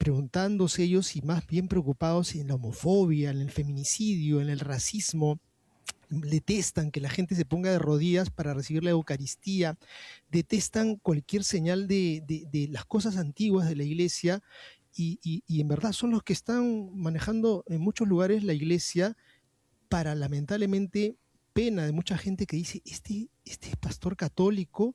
preguntándose ellos y más bien preocupados en la homofobia, en el feminicidio, en el racismo. Detestan que la gente se ponga de rodillas para recibir la Eucaristía, detestan cualquier señal de las cosas antiguas de la iglesia y en verdad son los que están manejando en muchos lugares la iglesia para lamentablemente pena de mucha gente que dice, este pastor católico,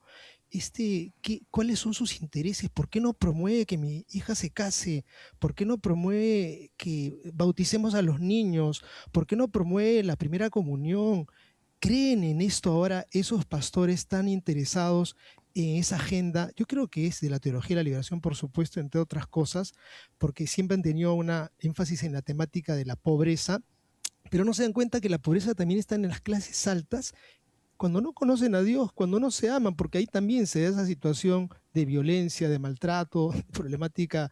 ¿cuáles son sus intereses? ¿Por qué no promueve que mi hija se case? ¿Por qué no promueve que bauticemos a los niños? ¿Por qué no promueve la primera comunión? ¿Creen en esto ahora esos pastores tan interesados en esa agenda? Yo creo que es de la teología de la liberación, por supuesto, entre otras cosas, porque siempre han tenido una énfasis en la temática de la pobreza, pero no se dan cuenta que la pobreza también está en las clases altas, cuando no conocen a Dios, cuando no se aman, porque ahí también se da esa situación de violencia, de maltrato, problemática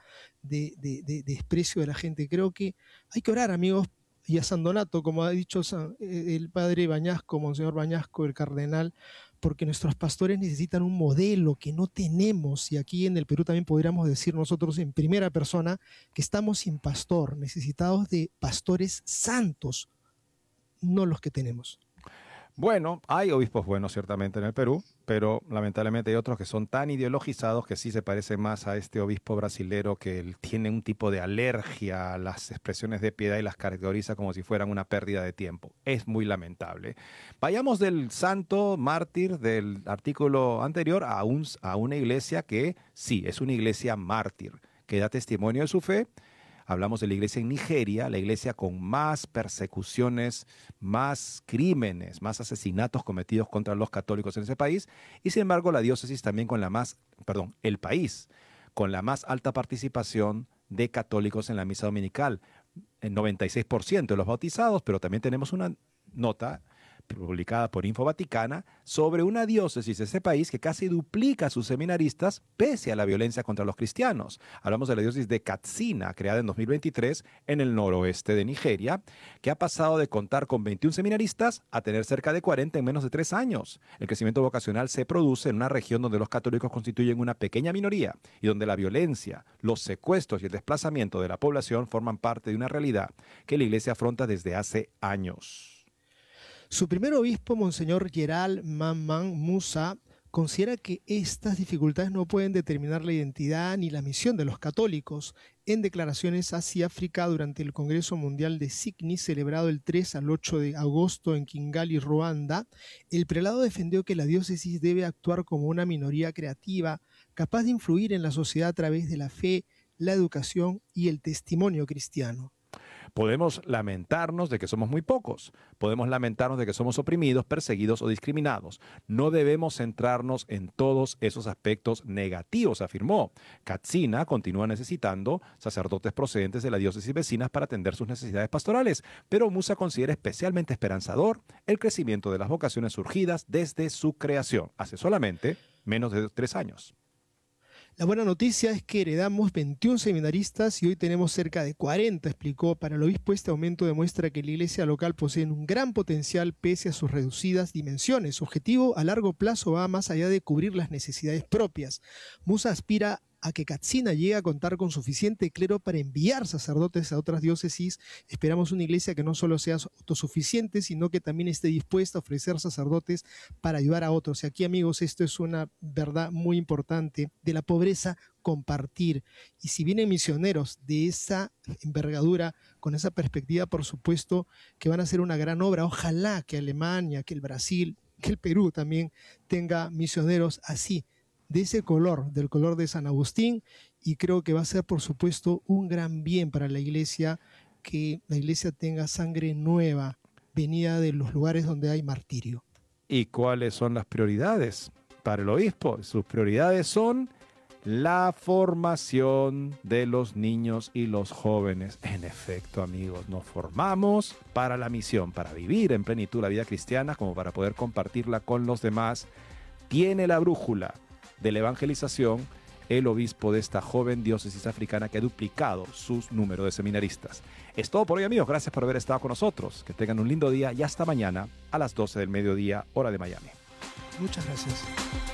de desprecio de la gente. Creo que hay que orar, amigos, y a San Donato, como ha dicho el padre Bañasco, Monseñor Bañasco, el cardenal, porque nuestros pastores necesitan un modelo que no tenemos, y aquí en el Perú también podríamos decir nosotros en primera persona que estamos sin pastor, necesitados de pastores santos, no los que tenemos. Bueno, hay obispos buenos ciertamente en el Perú, pero lamentablemente hay otros que son tan ideologizados que sí se parecen más a este obispo brasilero que él tiene un tipo de alergia a las expresiones de piedad y las caracteriza como si fueran una pérdida de tiempo. Es muy lamentable. Vayamos del santo mártir del artículo anterior a una iglesia que sí, es una iglesia mártir, que da testimonio de su fe. Hablamos de la iglesia en Nigeria, la iglesia con más persecuciones, más crímenes, más asesinatos cometidos contra los católicos en ese país, y sin embargo la diócesis también el país con la más alta participación de católicos en la misa dominical, el 96% de los bautizados, pero también tenemos una nota publicada por Info Vaticana sobre una diócesis de ese país que casi duplica a sus seminaristas pese a la violencia contra los cristianos. Hablamos de la diócesis de Katsina, creada en 2023 en el noroeste de Nigeria, que ha pasado de contar con 21 seminaristas a tener cerca de 40 en menos de 3 años. El crecimiento vocacional se produce en una región donde los católicos constituyen una pequeña minoría y donde la violencia, los secuestros y el desplazamiento de la población forman parte de una realidad que la iglesia afronta desde hace años. Su primer obispo, Monseñor Gerald Mamman Musa, considera que estas dificultades no pueden determinar la identidad ni la misión de los católicos. En declaraciones hacia África durante el Congreso Mundial de Sydney, celebrado el 3 al 8 de agosto en Kigali, Ruanda, el prelado defendió que la diócesis debe actuar como una minoría creativa, capaz de influir en la sociedad a través de la fe, la educación y el testimonio cristiano. Podemos lamentarnos de que somos muy pocos, podemos lamentarnos de que somos oprimidos, perseguidos o discriminados. No debemos centrarnos en todos esos aspectos negativos, afirmó. Katsina continúa necesitando sacerdotes procedentes de las diócesis vecinas para atender sus necesidades pastorales, pero Musa considera especialmente esperanzador el crecimiento de las vocaciones surgidas desde su creación, hace solamente menos de 3 años. La buena noticia es que heredamos 21 seminaristas y hoy tenemos cerca de 40, explicó. Para el obispo, este aumento demuestra que la iglesia local posee un gran potencial pese a sus reducidas dimensiones. Su objetivo a largo plazo va más allá de cubrir las necesidades propias. Musa aspira a que Katsina llegue a contar con suficiente clero para enviar sacerdotes a otras diócesis. Esperamos una iglesia que no solo sea autosuficiente, sino que también esté dispuesta a ofrecer sacerdotes para ayudar a otros. Y aquí, amigos, esto es una verdad muy importante. De la pobreza, compartir. Y si vienen misioneros de esa envergadura, con esa perspectiva, por supuesto, que van a hacer una gran obra. Ojalá que Alemania, que el Brasil, que el Perú también tenga misioneros así, de ese color, del color de San Agustín, y creo que va a ser, por supuesto, un gran bien para la iglesia, que la iglesia tenga sangre nueva, venida de los lugares donde hay martirio. ¿Y cuáles son las prioridades para el obispo? Sus prioridades son la formación de los niños y los jóvenes. En efecto, amigos, nos formamos para la misión, para vivir en plenitud la vida cristiana, como para poder compartirla con los demás. Tiene la brújula de la evangelización el obispo de esta joven diócesis africana que ha duplicado su número de seminaristas. Es todo por hoy, amigos. Gracias por haber estado con nosotros. Que tengan un lindo día y hasta mañana a las 12 del mediodía, hora de Miami. Muchas gracias.